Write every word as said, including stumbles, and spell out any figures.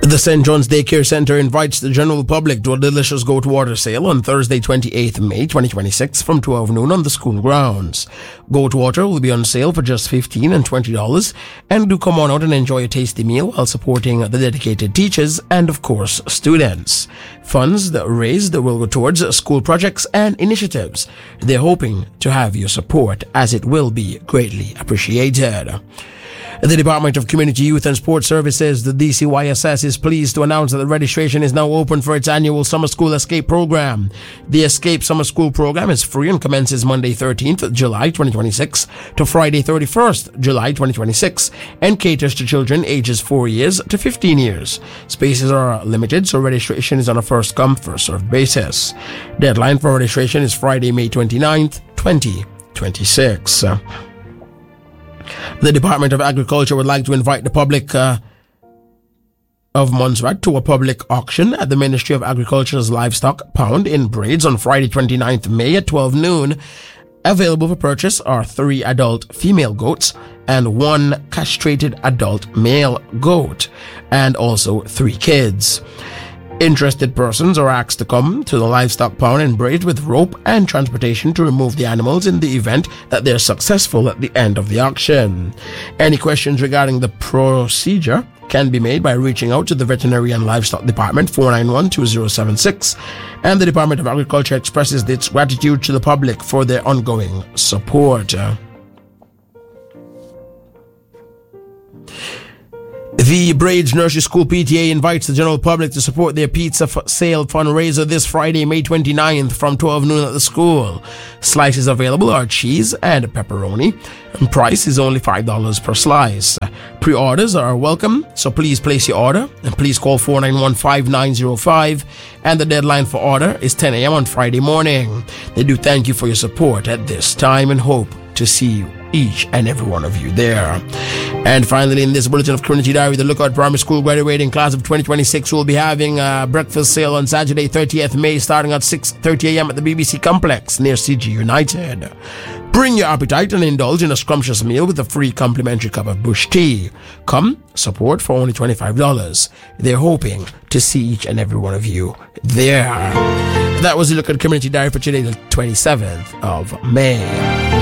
The Saint John's Daycare Center invites the general public to a delicious goat water sale on Thursday, twenty-eighth of May, twenty twenty-six from twelve noon on the school grounds. Goat water will be on sale for just fifteen dollars and twenty dollars, and do come on out and enjoy a tasty meal while supporting the dedicated teachers and, of course, students. Funds that raised will go towards school projects and initiatives. They're hoping to have your support, as it will be greatly appreciated. The Department of Community, Youth and Sports Services, the D C Y S S, is pleased to announce that the registration is now open for its annual Summer School Escape Program. The Escape Summer School Program is free and commences Monday thirteenth of July twenty twenty-six to Friday thirty-first of July twenty twenty-six and caters to children ages four years to fifteen years. Spaces are limited, so registration is on a first-come, first-served basis. Deadline for registration is Friday, May twenty-ninth, twenty twenty-six. The Department of Agriculture would like to invite the public uh, of Montserrat to a public auction at the Ministry of Agriculture's Livestock Pound in Braids on Friday, twenty-ninth of May at twelve noon. Available for purchase are three adult female goats and one castrated adult male goat, and also three kids. Interested persons are asked to come to the Livestock Pound in Braids with rope and transportation to remove the animals in the event that they're successful at the end of the auction. Any questions regarding the procedure can be made by reaching out to the Veterinary and Livestock Department, four nine one, two zero seven six, and the Department of Agriculture expresses its gratitude to the public for their ongoing support. The Braids Nursery School P T A invites the general public to support their pizza f- sale fundraiser this Friday, May twenty-ninth from twelve noon at the school. Slices available are cheese and pepperoni, and price is only five dollars per slice. Pre-orders are welcome, so please place your order, and please call four nine one, five nine zero five, and the deadline for order is ten a.m. on Friday morning. They do thank you for your support at this time and hope to see you, each and every one of you, there. And finally, in this bulletin of Community Diary, the Lookout Primary School graduating class of twenty twenty-six will be having a breakfast sale on Saturday, thirtieth of May, starting at six thirty a.m. at the B B C Complex near C G United. Bring your appetite and indulge in a scrumptious meal with a free complimentary cup of bush tea. Come, support for only twenty-five dollars. They're hoping to see each and every one of you there. That was the Lookout Community Diary for today, the twenty-seventh of May.